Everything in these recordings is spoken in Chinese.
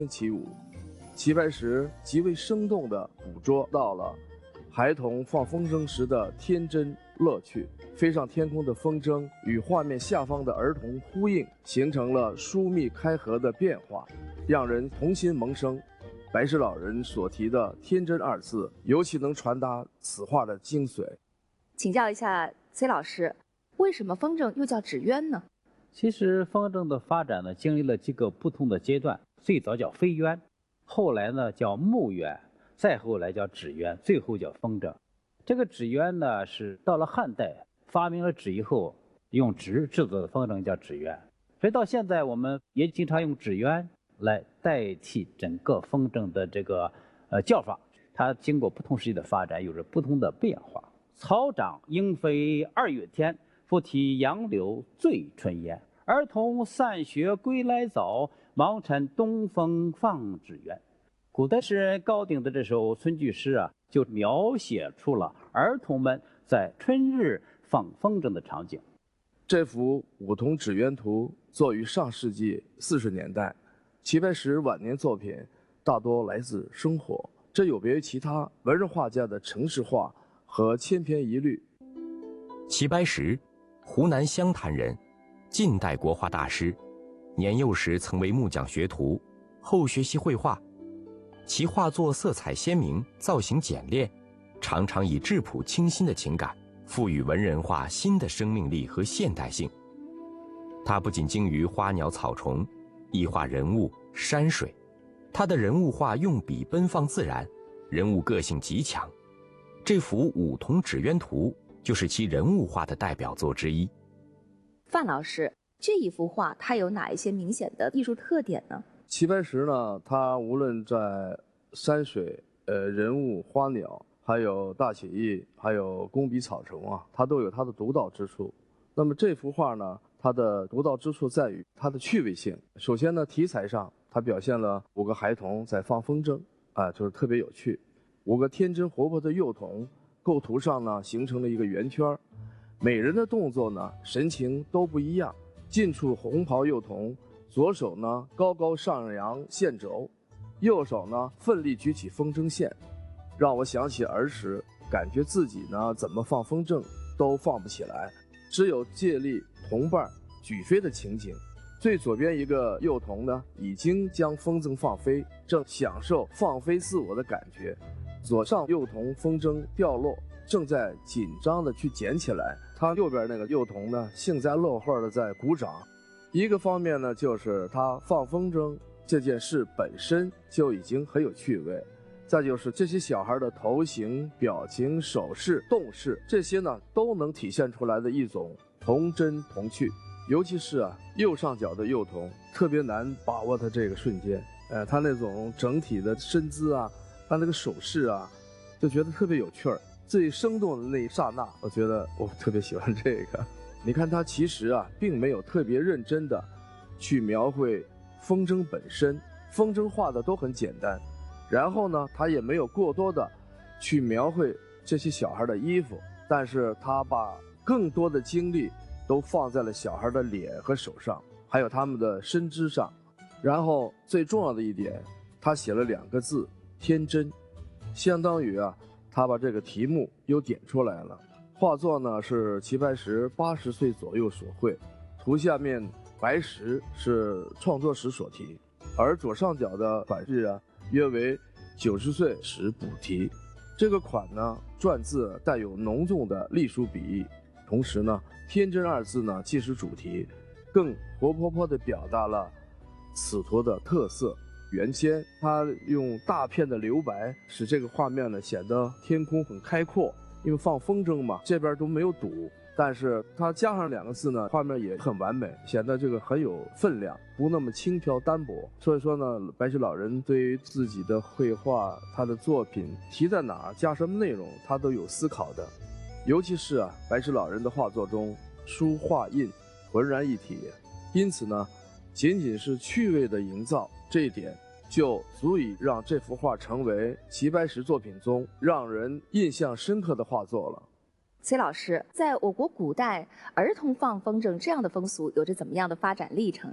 起舞。齐白石极为生动地捕捉到了孩童放风筝时的天真乐趣，飞上天空的风筝与画面下方的儿童呼应，形成了疏密开合的变化，让人童心萌生。白石老人所提的天真二字，尤其能传达此话的精髓。 请教一下崔老师，为什么风筝又叫纸鸢呢？ 其实风筝的发展呢，经历了几个不同的阶段，最早叫飞鸢，后来呢叫木鸢，再后来叫纸鸢，最后叫风筝。这个纸鸢呢，是到了汉代发明了纸以后，用纸制作的风筝叫纸鸢，所以到现在我们也经常用纸鸢来代替整个风筝的这个叫法。它经过不同时期的发展，有着不同的变化。草长莺飞2月天，复啼杨柳醉春烟。儿童散学归来早，忙趁东风放纸鸢。古代诗人高鼎的这首村句诗啊，就描写出了儿童们在春日放风筝的场景。 这幅《梧桐纸鸢图》作于上世纪40年代，齐白石晚年作品大多来自生活，这有别于其他文人画家的城市化和千篇一律。 齐白石，湖南湘潭人，近代国画大师。年幼时曾为木匠学徒，后学习绘画。其画作色彩鲜明，造型简练，常常以质朴清新的情感赋予文人画新的生命力和现代性。他不仅精于花鸟草虫，亦画人物、山水。他的人物画用笔奔放自然，人物个性极强。这幅《梧桐纸鸢图》就是其人物画的代表作之一。 范老师，这一幅画它有哪一些明显的艺术特点呢？ 齐白石呢，他无论在山水、人物、花鸟，还有大写意，还有工笔草虫啊，他都有他的独到之处。那么这幅画呢，它的独到之处在于它的趣味性。首先呢，题材上它表现了5个孩童在放风筝，就是特别有趣。5个天真活泼的幼童，构图上呢形成了一个圆圈，每人的动作呢神情都不一样。近处红袍幼童，左手呢高高上扬线轴，右手呢奋力举起风筝线，让我想起儿时，感觉自己呢怎么放风筝都放不起来，只有借力同伴举飞的情景。最左边一个幼童呢，已经将风筝放飞，正享受放飞自我的感觉。左上幼童风筝掉落，正在紧张的去捡起来。他右边那个幼童呢，幸灾乐祸的在鼓掌。一个方面呢，就是他放风筝这件事本身就已经很有趣味。再就是这些小孩的头型、表情、手势、动势，这些呢都能体现出来的一种童真童趣。尤其是右上角的幼童特别难把握他这个瞬间，他那种整体的身姿啊，他那个手势啊，就觉得特别有趣儿。最生动的那一刹那，我觉得我特别喜欢这个。你看他其实并没有特别认真的去描绘风筝本身，风筝画的都很简单。然后呢，他也没有过多的去描绘这些小孩的衣服，但是他把更多的精力都放在了小孩的脸和手上，还有他们的身姿上。然后最重要的一点，他写了2个字：天真，相当于他把这个题目又点出来了。画作呢是齐白石80岁左右所绘，图下面白石是创作时所题，而左上角的款式约为90岁时补题。这个款呢篆字带有浓重的隶书笔意，同时呢天真2字呢既是主题，更活泼泼地表达了此图的特色。原先他用大片的留白，使这个画面呢显得天空很开阔，因为放风筝嘛，这边都没有堵。但是他加上2个字呢，画面也很完美，显得这个很有分量，不那么轻飘单薄。所以说呢，白石老人对于自己的绘画，他的作品题在哪儿，加什么内容，他都有思考的。尤其是白石老人的画作中，书画印浑然一体，因此呢，仅仅是趣味的营造，这一点就足以让这幅画成为齐白石作品中让人印象深刻的画作了。 崔老师，在我国古代，儿童放风筝这样的风俗有着怎么样的发展历程呢？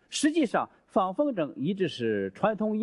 实际上，放风筝一直是传统